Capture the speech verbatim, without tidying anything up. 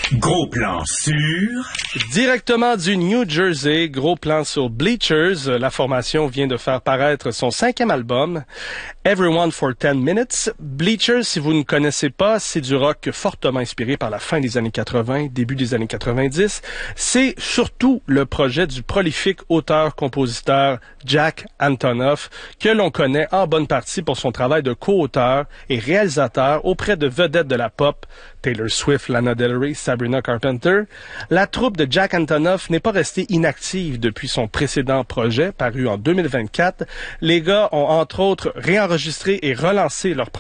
Gros plan sur... Directement du New Jersey, gros plan sur Bleachers. La formation vient de faire paraître son cinquième album, Everyone for ten minutes. Bleachers, si vous ne connaissez pas, c'est du rock fortement inspiré par la fin des années quatre-vingts, début des années quatre-vingt-dix. C'est surtout le projet du prolifique auteur-compositeur Jack Antonoff, que l'on connaît en bonne partie pour son travail de co-auteur et réalisateur auprès de vedettes de la pop, Taylor Swift, Lana Del Rey, Sabrina Carpenter. La troupe de Jack Antonoff n'est pas restée inactive depuis son précédent projet, paru en deux mille vingt-quatre. Les gars ont entre autres réenregistré et relancé leur